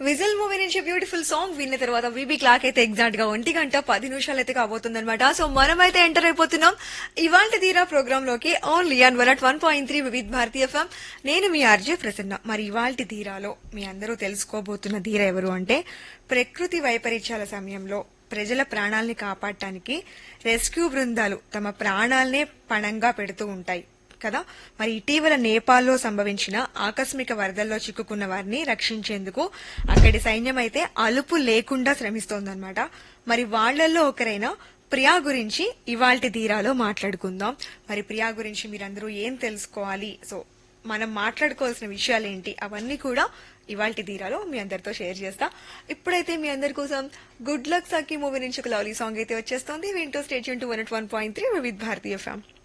Whistle movie నుంచి beautiful song విన్న తర్వాత వీబీ క్లాక్ అయితే ఎగ్జాక్ట్ గా 1 గంట 10 నిమిషాలు అయితే కాబోతుందన్నమాట. సో మనమైతే ఎంటర్ అయిపోతున్నాం ఇవాళ తీరా ప్రోగ్రామ్ లోకి only on 101.3 Vividh Bharatiya FM. నేను మీ ఆర్జే ప్రసన్న. మరి ఇవాళ తీరాలో మీ అందరూ తెలుసుకోబోతున్న ధీర ఎవరు అంటే, ప్రకృతి వైపరీత్యాల సమయంలో ప్రజల ప్రాణాల్ని కాపాడటానికి రెస్క్యూ బృందాలు తమ ప్రాణాలనే పణంగా పెడుతూ ఉంటాయి కదా. మరి ఇటీవల నేపాల్లో సంభవించిన ఆకస్మిక వరదల్లో చిక్కుకున్న వారిని రక్షించేందుకు అక్కడి సైన్యం అయితే అలుపు లేకుండా శ్రమిస్తోందన్నమాట. మరి వాళ్లలో ఒకరైన ప్రియా గురించి ఇవాల్టి ధీరాలో మాట్లాడుకుందాం. మరి ప్రియా గురించి మీరందరూ ఏం తెలుసుకోవాలి, సో మనం మాట్లాడుకోవాల్సిన విషయాలేంటి, అవన్నీ కూడా ఇవాల్టి ధీరాలో మీ అందరితో షేర్ చేస్తా. ఇప్పుడైతే మీ అందరి కోసం గుడ్ లక్ సఖీ మూవీ నుంచి ఒక లవ్లీ సాంగ్ అయితే వచ్చేస్తుంది. వింటూ state Yoon to 101.3 Vividh Bharatiya FM.